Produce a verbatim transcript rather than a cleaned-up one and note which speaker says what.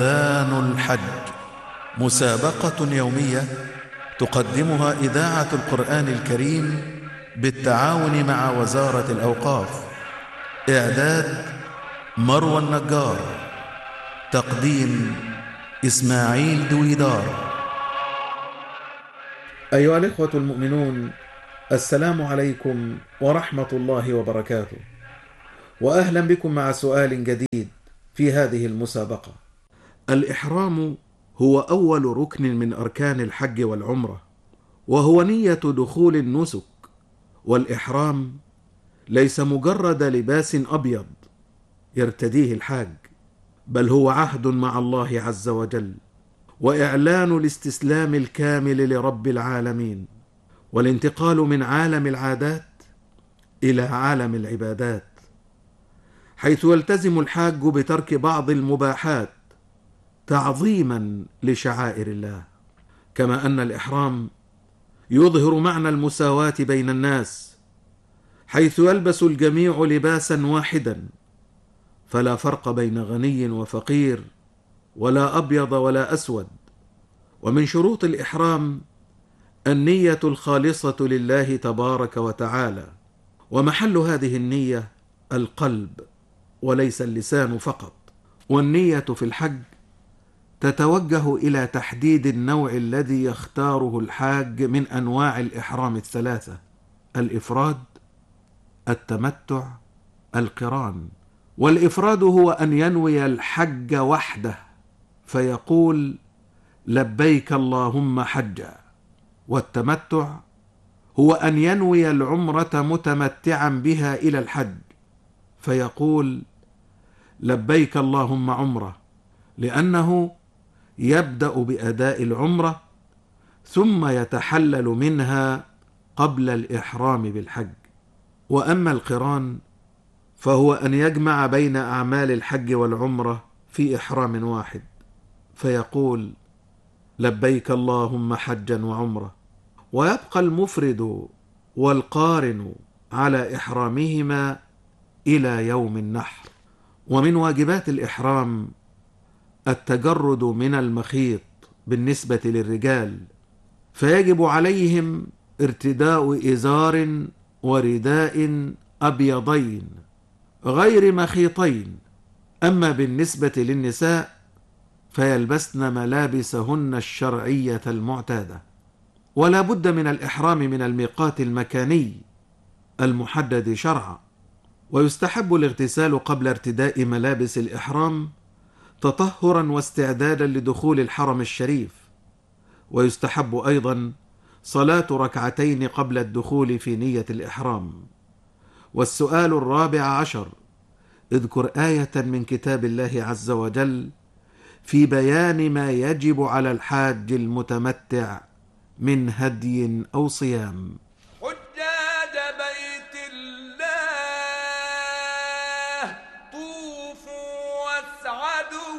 Speaker 1: بيان الحج، مسابقة يومية تقدمها إذاعة القرآن الكريم بالتعاون مع وزارة الأوقاف. إعداد مروى النجار، تقديم إسماعيل دويدار. أيها الإخوة المؤمنون، السلام عليكم ورحمة الله وبركاته، وأهلا بكم مع سؤال جديد في هذه المسابقة. الإحرام هو أول ركن من أركان الحج والعمرة، وهو نية دخول النسك. والإحرام ليس مجرد لباس أبيض يرتديه الحاج، بل هو عهد مع الله عز وجل، وإعلان الاستسلام الكامل لرب العالمين، والانتقال من عالم العادات إلى عالم العبادات، حيث يلتزم الحاج بترك بعض المباحات تعظيما لشعائر الله. كما أن الإحرام يظهر معنى المساواة بين الناس، حيث يلبس الجميع لباسا واحدا، فلا فرق بين غني وفقير، ولا أبيض ولا أسود. ومن شروط الإحرام النية الخالصة لله تبارك وتعالى، ومحل هذه النية القلب وليس اللسان فقط. والنية في الحج تتوجه إلى تحديد النوع الذي يختاره الحاج من أنواع الإحرام الثلاثة: الإفراد، التمتع، القران. والإفراد هو أن ينوي الحج وحده فيقول لبيك اللهم حجا. والتمتع هو أن ينوي العمرة متمتعا بها إلى الحج فيقول لبيك اللهم عمرة، لأنه يبدأ بأداء العمرة ثم يتحلل منها قبل الإحرام بالحج. وأما القران فهو أن يجمع بين أعمال الحج والعمرة في إحرام واحد فيقول لبيك اللهم حجا وعمرة، ويبقى المفرد والقارن على إحرامهما إلى يوم النحر. ومن واجبات الإحرام التجرد من المخيط بالنسبة للرجال، فيجب عليهم ارتداء إزار ورداء أبيضين غير مخيطين. أما بالنسبة للنساء فيلبسن ملابسهن الشرعية المعتادة. ولا بد من الإحرام من الميقات المكاني المحدد شرعا، ويستحب الاغتسال قبل ارتداء ملابس الإحرام تطهرا واستعدادا لدخول الحرم الشريف. ويستحب أيضا صلاة ركعتين قبل الدخول في نية الإحرام. والسؤال الرابع عشر: اذكر آية من كتاب الله عز وجل في بيان ما يجب على الحاج المتمتع من هدي أو صيام.